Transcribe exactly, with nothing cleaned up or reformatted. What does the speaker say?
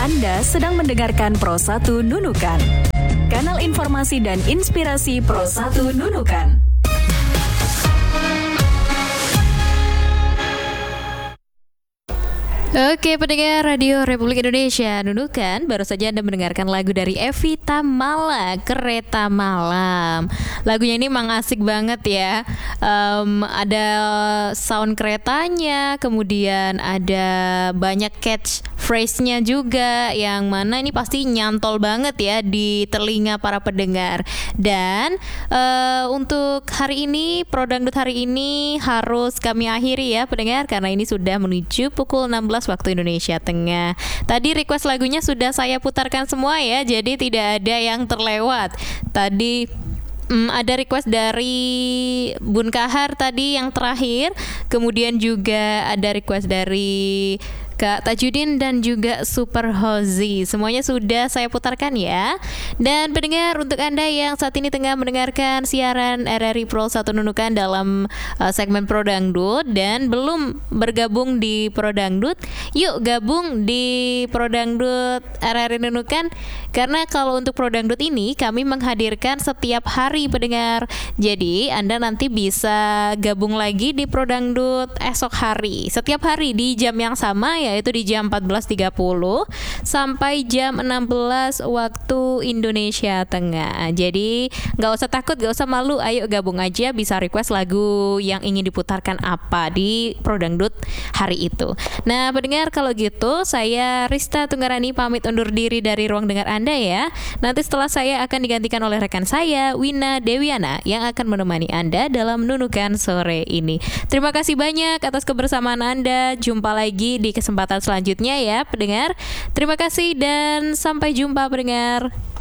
Anda sedang mendengarkan Pro satu Nunukan, kanal informasi dan inspirasi Pro satu Nunukan. Oke, pendengar Radio Republik Indonesia Nunukan, baru saja Anda mendengarkan lagu dari Evi Tamala, Kereta Malam. Lagunya ini emang asik banget ya. um, Ada sound keretanya, kemudian ada banyak catch phrase-nya juga, yang mana ini pasti nyantol banget ya di telinga para pendengar. Dan uh, untuk hari ini, Pro Dangdut hari ini harus kami akhiri ya pendengar, karena ini sudah menuju pukul enam belas waktu Indonesia Tengah. Tadi request lagunya sudah saya putarkan semua ya, jadi tidak ada yang terlewat. Tadi Hmm, ada request dari Bun Kahar tadi yang terakhir. Kemudian juga ada request dari Kak Tajudin dan juga Super Hozi. Semuanya sudah saya putarkan ya. Dan pendengar, untuk Anda yang saat ini tengah mendengarkan siaran R R I Pro satu Nunukan dalam uh, segmen Pro Dangdut dan belum bergabung di Pro Dangdut, yuk gabung di Pro Dangdut R R I Nunukan. Karena kalau untuk Pro Dangdut ini kami menghadirkan setiap hari pendengar. Jadi Anda nanti bisa gabung lagi di Pro Dangdut esok hari, setiap hari di jam yang sama, yaitu di jam empat belas tiga puluh sampai jam enam belas waktu Indonesia Tengah. Jadi gak usah takut, gak usah malu, ayo gabung aja, bisa request lagu yang ingin diputarkan apa di Pro Dangdut hari itu. Nah pendengar, kalau gitu saya Rista Tunggarani pamit undur diri dari ruang dengar Anda ya. Nanti setelah saya akan digantikan oleh rekan saya Wina Dewiana yang akan menemani Anda dalam Nunukan sore ini. Terima kasih banyak atas kebersamaan Anda. Jumpa lagi di kesempatan selanjutnya ya pendengar. Terima kasih dan sampai jumpa pendengar.